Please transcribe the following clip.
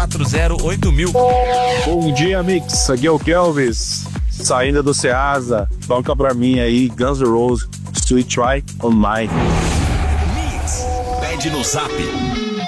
991408000. Bom dia, Mix. Aqui é o Kelvis, saindo do Ceasa. Toca pra mim aí, Guns N' Roses, Sweet Try on Mine. Mix, pede no Zap